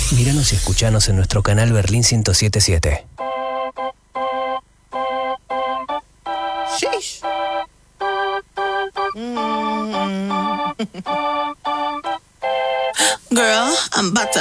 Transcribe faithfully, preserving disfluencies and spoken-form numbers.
Míranos y escuchanos en nuestro canal Berlín ciento siete punto siete. Sheesh. Mm. Girl, I'm about to